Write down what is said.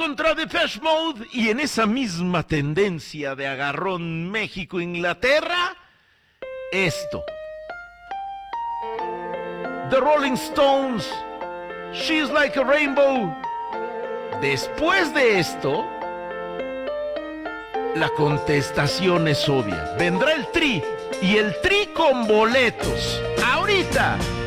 contra Depeche Mode, y en esa misma tendencia de agarrón México-Inglaterra, esto. The Rolling Stones, She's Like a Rainbow. Después de esto, la contestación es obvia. Vendrá el Tri, y el Tri con boletos. Ahorita.